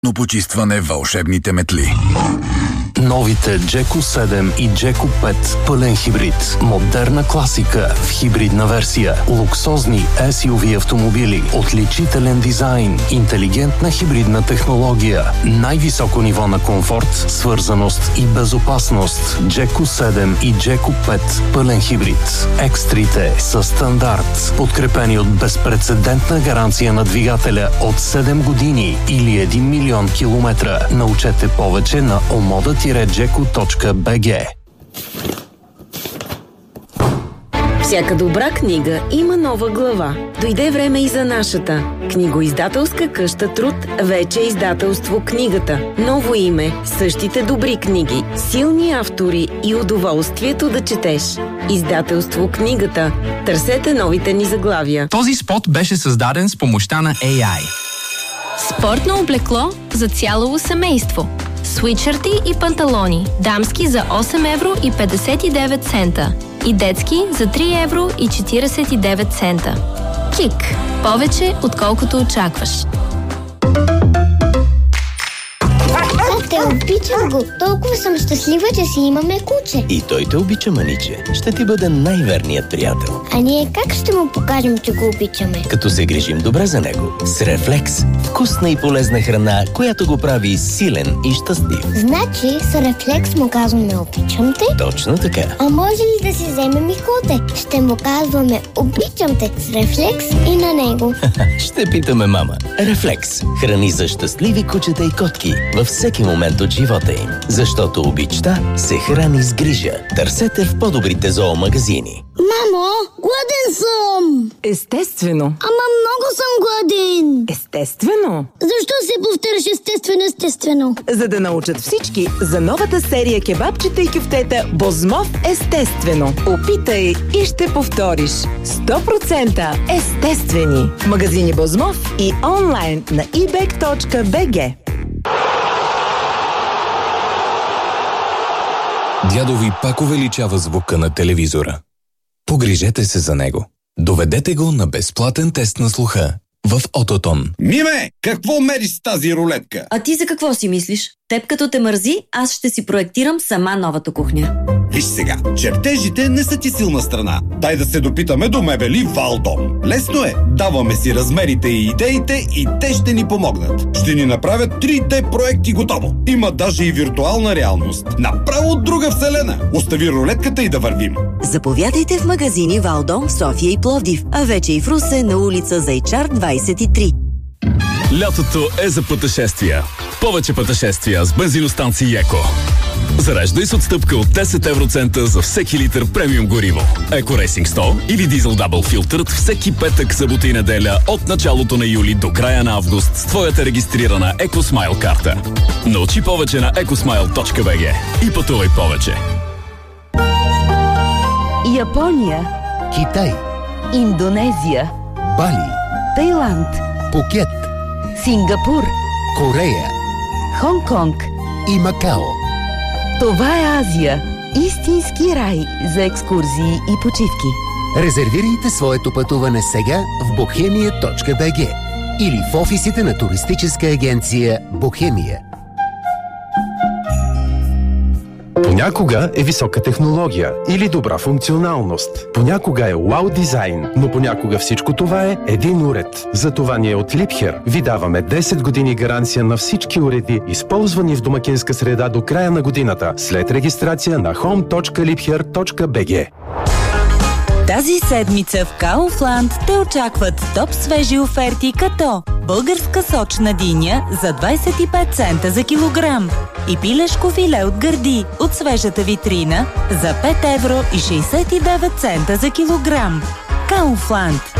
но почистване вълшебните метли. Новите Джеко 7 и Джеко 5 пълен хибрид. Модерна класика в хибридна версия. Луксозни SUV автомобили. Отличителен дизайн. Интелигентна хибридна технология. Най-високо ниво на комфорт, свързаност и безопасност. Джеко 7 и Джеко 5 пълен хибрид. Екстрите са стандарт. Подкрепени от безпрецедентна гаранция на двигателя от 7 години или 1 милион километра. Научете повече на omoda-jeco.bg. Всяка добра книга има нова глава. Дойде време и за нашата. Книгоиздателска къща Труд вече е издателство Книгата. Ново име, същите добри книги, силни автори и удоволствието да четеш. Издателство Книгата. Търсете новите ни заглавия. Този спот беше създаден с помощта на AI. Спортно облекло за цяло семейство. Свитшърти и панталони. Дамски за 8 евро и 59 цента. И детски за 3 евро и 49 цента. Кик. Повече отколкото очакваш. Те обичам го. Толкова съм щастлива, че си имаме куче. И той те обича, маниче. Ще ти бъде най-верният приятел. А ние как ще му покажем, че го обичаме? Като се грижим добре за него. С Рефлекс. Вкусна и полезна храна, която го прави силен и щастлив. Значи с Рефлекс му казваме обичам те? Точно така. А може ли да си вземем и коте? Ще му казваме обичам те с Рефлекс и на него. Ще питаме мама. Рефлекс. Храни за щастливи кучета и котки във всеки момент от живота им. Защото обичта се храни с грижа. Търсете в по-добрите зоомагазини. Мамо, гладен съм! Естествено. Ама много съм гладен! Естествено. Защо се повтаряш естествено? За да научат всички за новата серия кебабчета и кюфтета Бозмов естествено. Опитай и ще повториш. 100% естествени. В магазини Бозмов и онлайн на ebek.bg. Дядо ви пак увеличава звука на телевизора. Погрижете се за него. Доведете го на безплатен тест на слуха в Ототон. Миме, какво мериш с тази рулетка? А ти за какво си мислиш? Теб като те мързи, аз ще си проектирам сама новата кухня. Виж сега, чертежите не са ти силна страна. Дай да се допитаме до мебели Валдом. Лесно е. Даваме си размерите и идеите и те ще ни помогнат. Ще ни направят 3D проекти готово. Има даже и виртуална реалност. Направо от друга вселена. Остави рулетката и да вървим. Заповядайте в магазини Валдом в София и Пловдив, а вече и в Русе на улица Зайчар 23. Лятото е за пътешествия. Повече пътешествия с бензиностанции Еко. Зареждай с отстъпка от 10 евроцента за всеки литър премиум гориво. Еко Рейсинг 100 или Дизел Дабл Филтърт всеки петък, събота и неделя от началото на юли до края на август с твоята регистрирана EcoSmile карта. Научи повече на ecosmile.bg и пътувай повече. Япония, Китай, Индонезия, Бали, Тайланд, Пукет, Сингапур, Корея, Хонг-Конг и Макао. Това е Азия. Истински рай за екскурзии и почивки. Резервирайте своето пътуване сега в bohemia.bg или в офисите на туристическа агенция Бохемия. Понякога е висока технология или добра функционалност. Понякога е вау дизайн, но понякога всичко това е един уред. Затова ние от Liebherr ви даваме 10 години гаранция на всички уреди, използвани в домакинска среда до края на годината, след регистрация на home.liebherr.bg. Тази седмица в Kaufland те очакват топ свежи оферти като българска сочна диня за 25 цента за килограм и пилешко филе от гърди от свежата витрина за 5 евро и 69 цента за килограм. Kaufland.